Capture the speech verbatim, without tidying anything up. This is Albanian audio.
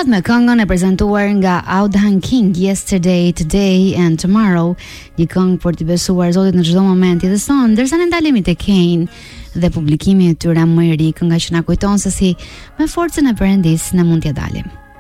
sot me këngën e prezantuar nga Audhan King, Yesterday, Today and Tomorrow, një këngë për t'i besuar Zotit në çdo moment. Dhe son, ndërsa ne ndalemi te Kane dhe publikimi i tyre më i ri, kënga që na kujton se si me forcën e Perëndis ne mund t'ja dalim.